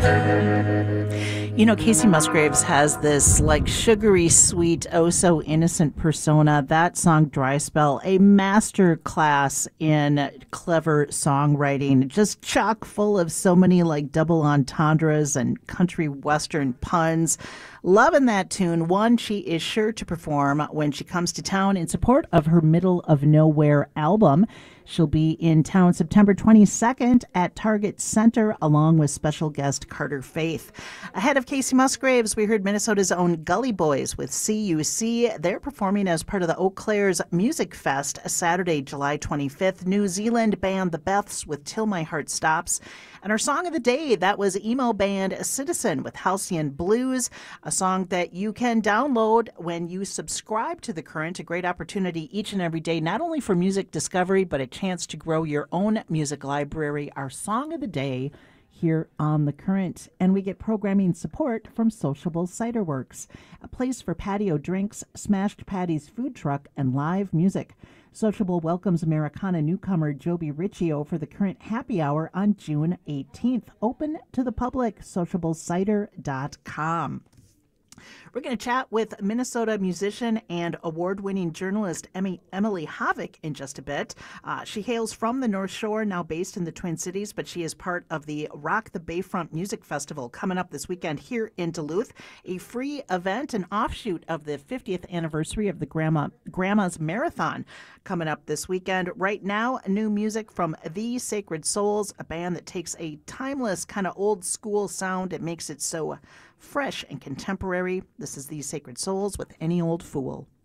You know, Casey Musgraves has this like sugary sweet, oh so innocent persona. That song, Dry Spell, a master class in clever songwriting, just chock full of so many like double entendres and country western puns. Loving that tune. One she is sure to perform when she comes to town in support of her Middle of Nowhere album. She'll be in town September 22nd at Target Center along with special guest Carter Faith. Ahead of Casey Musgraves, we heard Minnesota's own Gully Boys with CUC. They're performing as part of the Eau Claire's Music Fest Saturday, July 25th. New Zealand band The Beths with Till My Heart Stops. And our song of the day, that was emo band Citizen with Halcyon Blues, a song that you can download when you subscribe to The Current. A great opportunity each and every day, not only for music discovery, but a chance to grow your own music library. Our song of the day here on The Current. And we get programming support from Sociable Cider Works, a place for patio drinks, Smashed Patty's food truck, and live music. Sociable welcomes Americana newcomer Joby Riccio for The Current Happy Hour on June 18th. Open to the public, sociablecider.com. We're going to chat with Minnesota musician and award-winning journalist Emily Havoc in just a bit. She hails from the North Shore, now based in the Twin Cities, but she is part of the Rock the Bayfront Music Festival coming up this weekend here in Duluth, a free event, an offshoot of the 50th anniversary of the Grandma's Marathon coming up this weekend. Right now, new music from The Sacred Souls, a band that takes a timeless kind of old school sound and makes it so fresh and contemporary. This is The Sacred Souls with Any Old Fool.